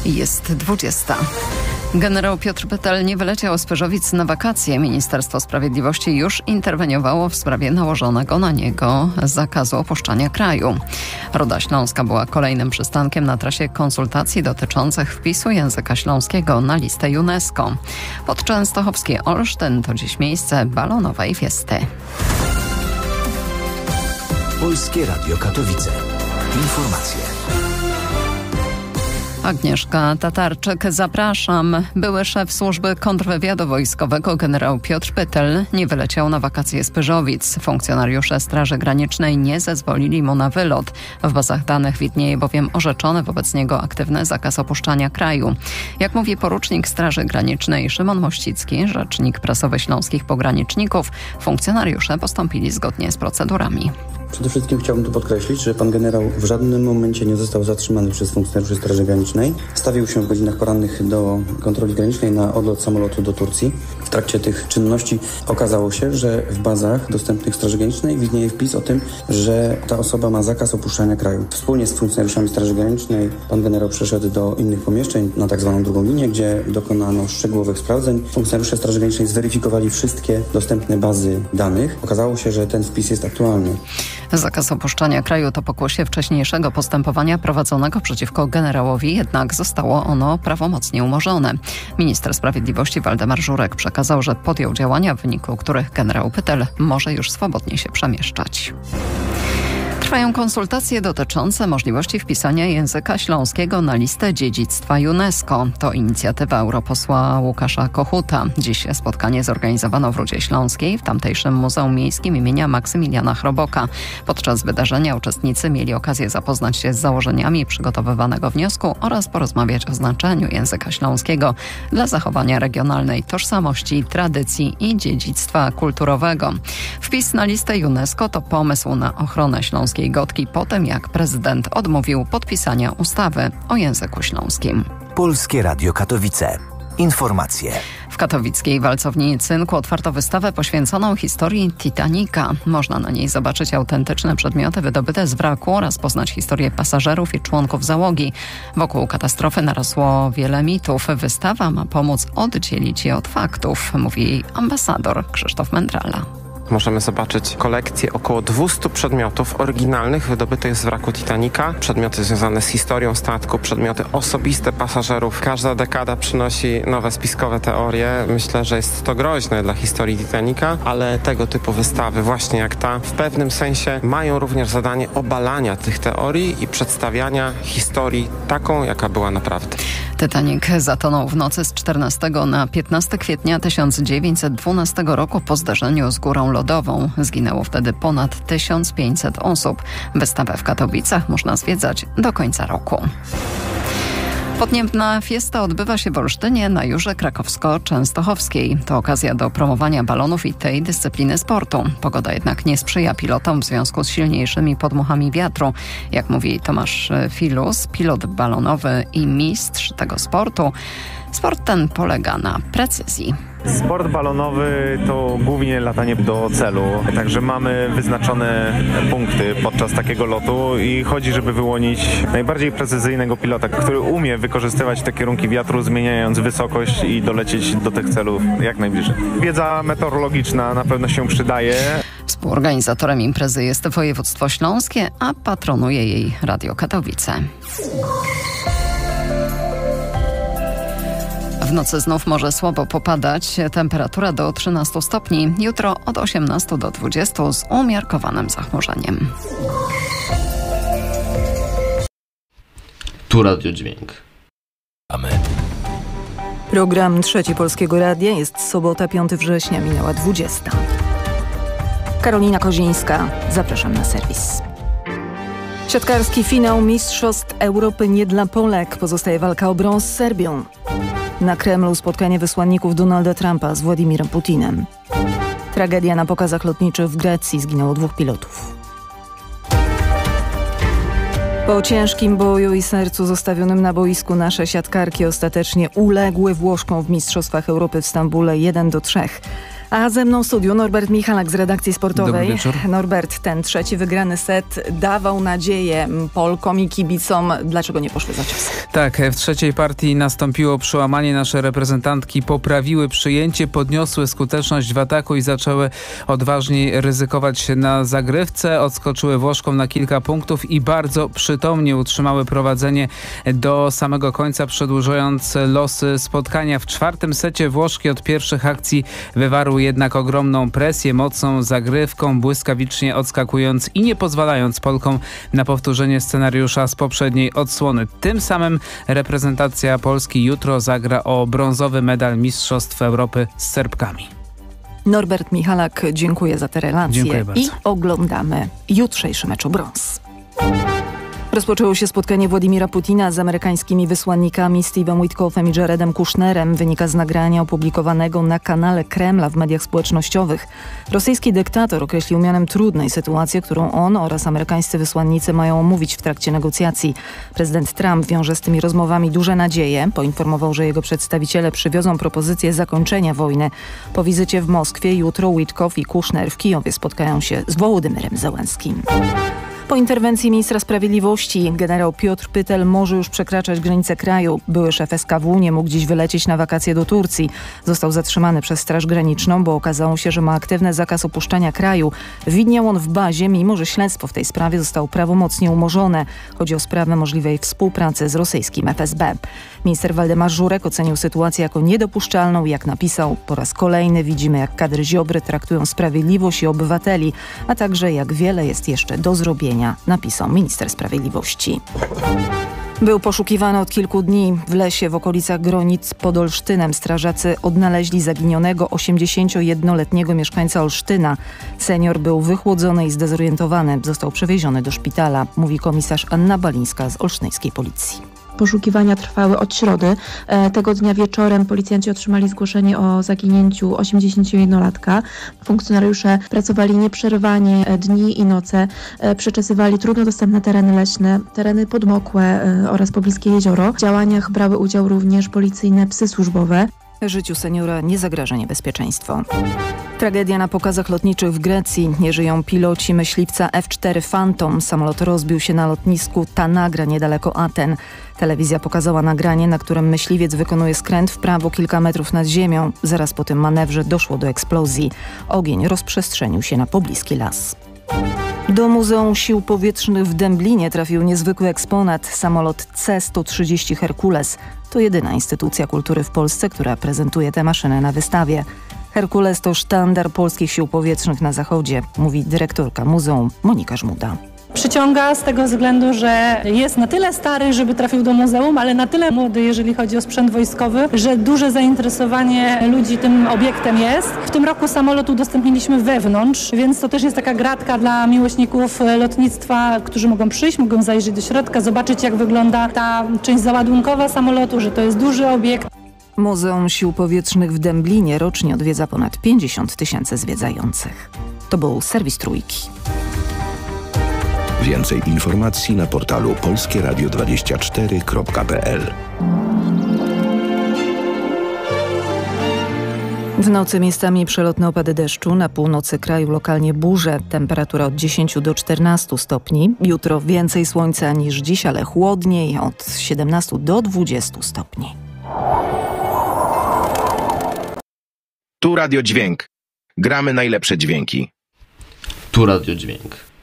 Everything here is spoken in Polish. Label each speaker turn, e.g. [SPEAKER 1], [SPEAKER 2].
[SPEAKER 1] Jest 20. Generał Piotr Pytel nie wyleciał z Pyrzowic na wakacje. Ministerstwo Sprawiedliwości już interweniowało w sprawie nałożonego na niego zakazu opuszczania kraju. Ruda Śląska była kolejnym przystankiem na trasie konsultacji dotyczących wpisu języka śląskiego na listę UNESCO. Podczęstochowskie Olsztyn to dziś miejsce balonowej fiesty.
[SPEAKER 2] Polskie Radio Katowice. Informacje.
[SPEAKER 1] Agnieszka Tatarczyk, zapraszam. Były szef służby kontrwywiadu wojskowego generał Piotr Pytel nie wyleciał na wakacje z Pyrzowic. Funkcjonariusze Straży Granicznej nie zezwolili mu na wylot. W bazach danych widnieje bowiem orzeczony wobec niego aktywny zakaz opuszczania kraju. Jak mówi porucznik Straży Granicznej Szymon Mościcki, rzecznik prasowy śląskich pograniczników, funkcjonariusze postąpili zgodnie z procedurami.
[SPEAKER 3] Przede wszystkim chciałbym tu podkreślić, że pan generał w żadnym momencie nie został zatrzymany przez funkcjonariuszy Straży Granicznej. Stawił się w godzinach porannych do kontroli granicznej na odlot samolotu do Turcji. W trakcie tych czynności okazało się, że w bazach dostępnych Straży Granicznej widnieje wpis o tym, że ta osoba ma zakaz opuszczania kraju. Wspólnie z funkcjonariuszami Straży Granicznej pan generał przeszedł do innych pomieszczeń na tak zwaną drugą linię, gdzie dokonano szczegółowych sprawdzeń. Funkcjonariusze Straży Granicznej zweryfikowali wszystkie dostępne bazy danych. Okazało się, że ten wpis jest aktualny.
[SPEAKER 1] Zakaz opuszczania kraju to pokłosie wcześniejszego postępowania prowadzonego przeciwko generałowi, jednak zostało ono prawomocnie umorzone. Minister Sprawiedliwości Waldemar Żurek przekazał, że podjął działania, w wyniku których generał Pytel może już swobodnie się przemieszczać. Trwają konsultacje dotyczące możliwości wpisania języka śląskiego na listę dziedzictwa UNESCO. To inicjatywa europosła Łukasza Kochuta. Dziś spotkanie zorganizowano w Rudzie Śląskiej w tamtejszym Muzeum Miejskim imienia Maksymiliana Chroboka. Podczas wydarzenia uczestnicy mieli okazję zapoznać się z założeniami przygotowywanego wniosku oraz porozmawiać o znaczeniu języka śląskiego dla zachowania regionalnej tożsamości, tradycji i dziedzictwa kulturowego. Wpis na listę UNESCO to pomysł na ochronę śląskiej Gotki po tym, jak prezydent odmówił podpisania ustawy o języku śląskim.
[SPEAKER 2] Polskie Radio Katowice. Informacje.
[SPEAKER 1] W katowickiej Walcowni Cynku otwarto wystawę poświęconą historii Titanica. Można na niej zobaczyć autentyczne przedmioty wydobyte z wraku oraz poznać historię pasażerów i członków załogi. Wokół katastrofy narosło wiele mitów. Wystawa ma pomóc oddzielić je od faktów, mówi jej ambasador Krzysztof Mędrala.
[SPEAKER 4] Możemy zobaczyć kolekcję około 200 przedmiotów oryginalnych wydobytych z wraku Titanica. Przedmioty związane z historią statku, przedmioty osobiste pasażerów. Każda dekada przynosi nowe spiskowe teorie. Myślę, że jest to groźne dla historii Titanica, ale tego typu wystawy, właśnie jak ta, w pewnym sensie mają również zadanie obalania tych teorii i przedstawiania historii taką, jaka była naprawdę.
[SPEAKER 1] Titanic zatonął w nocy z 14 na 15 kwietnia 1912 roku po zdarzeniu z górą lodową. Zginęło wtedy ponad 1500 osób. Wystawę w Katowicach można zwiedzać do końca roku. Podniebna fiesta odbywa się w Olsztynie na Jurze Krakowsko-Częstochowskiej. To okazja do promowania balonów i tej dyscypliny sportu. Pogoda jednak nie sprzyja pilotom w związku z silniejszymi podmuchami wiatru. Jak mówi Tomasz Filus, pilot balonowy i mistrz tego sportu, sport ten polega na precyzji.
[SPEAKER 5] Sport balonowy to głównie latanie do celu, także mamy wyznaczone punkty podczas takiego lotu i chodzi, żeby wyłonić najbardziej precyzyjnego pilota, który umie wykorzystywać te kierunki wiatru, zmieniając wysokość i dolecieć do tych celów jak najbliżej. Wiedza meteorologiczna na pewno się przydaje.
[SPEAKER 1] Współorganizatorem imprezy jest województwo śląskie, a patronuje jej Radio Katowice. W nocy znów może słabo popadać. Temperatura do 13 stopni. Jutro od 18 do 20 z umiarkowanym zachmurzeniem.
[SPEAKER 6] Tu Radio Dźwięk.
[SPEAKER 7] Program Trzeci Polskiego Radia. Jest sobota, 5 września, minęła 20. Karolina Kozińska. Zapraszam na serwis. Siatkarski finał Mistrzostw Europy nie dla Polek. Pozostaje walka o brąz z Serbią. Na Kremlu spotkanie wysłanników Donalda Trumpa z Władimirem Putinem. Tragedia na pokazach lotniczych w Grecji. Zginęło 2 pilotów. Po ciężkim boju i sercu zostawionym na boisku nasze siatkarki ostatecznie uległy Włoszkom w Mistrzostwach Europy w Stambule 1-3. A ze mną w studiu Norbert Michalak z redakcji sportowej.
[SPEAKER 6] Dobry wieczór.
[SPEAKER 7] Norbert, ten trzeci wygrany set dawał nadzieję Polkom i kibicom. Dlaczego nie poszły za cios?
[SPEAKER 6] Tak, w trzeciej partii nastąpiło przełamanie. Nasze reprezentantki poprawiły przyjęcie, podniosły skuteczność w ataku i zaczęły odważniej ryzykować na zagrywce. Odskoczyły Włoszkom na kilka punktów i bardzo przytomnie utrzymały prowadzenie do samego końca, przedłużając losy spotkania. W czwartym secie Włoszki od pierwszych akcji wywarły jednak ogromną presję, mocną zagrywką, błyskawicznie odskakując i nie pozwalając Polkom na powtórzenie scenariusza z poprzedniej odsłony. Tym samym reprezentacja Polski jutro zagra o brązowy medal Mistrzostw Europy z Serbkami.
[SPEAKER 7] Norbert Michalak, dziękuję za te relacje.
[SPEAKER 6] Dziękuję bardzo.
[SPEAKER 7] I oglądamy jutrzejszy mecz o brąz. Rozpoczęło się spotkanie Władimira Putina z amerykańskimi wysłannikami Steve'em Witkoffem i Jaredem Kushnerem. Wynika z nagrania opublikowanego na kanale Kremla w mediach społecznościowych. Rosyjski dyktator określił mianem trudnej sytuację, którą on oraz amerykańscy wysłannicy mają omówić w trakcie negocjacji. Prezydent Trump wiąże z tymi rozmowami duże nadzieje. Poinformował, że jego przedstawiciele przywiozą propozycję zakończenia wojny. Po wizycie w Moskwie jutro Witkoff i Kushner w Kijowie spotkają się z Wołodymyrem Zełenskim. Po interwencji ministra sprawiedliwości generał Piotr Pytel może już przekraczać granice kraju. Były szef SKW nie mógł dziś wylecieć na wakacje do Turcji. Został zatrzymany przez Straż Graniczną, bo okazało się, że ma aktywny zakaz opuszczania kraju. Widniał on w bazie, mimo że śledztwo w tej sprawie zostało prawomocnie umorzone. Chodzi o sprawę możliwej współpracy z rosyjskim FSB. Minister Waldemar Żurek ocenił sytuację jako niedopuszczalną. Jak napisał, po raz kolejny widzimy, jak kadry Ziobry traktują sprawiedliwość i obywateli, a także jak wiele jest jeszcze do zrobienia, napisał minister sprawiedliwości. Był poszukiwany od kilku dni w lesie w okolicach Gronic pod Olsztynem. Strażacy odnaleźli zaginionego 81-letniego mieszkańca Olsztyna. Senior był wychłodzony i zdezorientowany. Został przewieziony do szpitala, mówi komisarz Anna Balińska z olsztyńskiej policji.
[SPEAKER 8] Poszukiwania trwały od środy. Tego dnia wieczorem policjanci otrzymali zgłoszenie o zaginięciu 81-latka. Funkcjonariusze pracowali nieprzerwanie dni i noce. Przeczesywali trudno dostępne tereny leśne, tereny podmokłe oraz pobliskie jezioro. W działaniach brały udział również policyjne psy służbowe.
[SPEAKER 7] Życiu seniora nie zagraża niebezpieczeństwo. Tragedia na pokazach lotniczych w Grecji. Nie żyją piloci myśliwca F-4 Phantom. Samolot rozbił się na lotnisku Tanagra niedaleko Aten. Telewizja pokazała nagranie, na którym myśliwiec wykonuje skręt w prawo kilka metrów nad ziemią. Zaraz po tym manewrze doszło do eksplozji. Ogień rozprzestrzenił się na pobliski las. Do Muzeum Sił Powietrznych w Dęblinie trafił niezwykły eksponat. Samolot C-130 Herkules. To jedyna instytucja kultury w Polsce, która prezentuje tę maszynę na wystawie. Herkules to sztandar polskich sił powietrznych na zachodzie, mówi dyrektorka muzeum Monika Żmuda.
[SPEAKER 9] Przyciąga z tego względu, że jest na tyle stary, żeby trafił do muzeum, ale na tyle młody, jeżeli chodzi o sprzęt wojskowy, że duże zainteresowanie ludzi tym obiektem jest. W tym roku samolot udostępniliśmy wewnątrz, więc to też jest taka gratka dla miłośników lotnictwa, którzy mogą przyjść, mogą zajrzeć do środka, zobaczyć, jak wygląda ta część załadunkowa samolotu, że to jest duży obiekt.
[SPEAKER 7] Muzeum Sił Powietrznych w Dęblinie rocznie odwiedza ponad 50 000 zwiedzających. To był serwis Trójki.
[SPEAKER 10] Więcej informacji na portalu polskieradio24.pl.
[SPEAKER 7] W nocy miejscami przelotne opady deszczu, na północy kraju lokalnie burze, temperatura od 10 do 14 stopni. Jutro więcej słońca niż dziś, ale chłodniej, od 17 do 20 stopni.
[SPEAKER 11] Tu Radio Dźwięk. Gramy najlepsze dźwięki.
[SPEAKER 12] Tu Radio Dźwięk.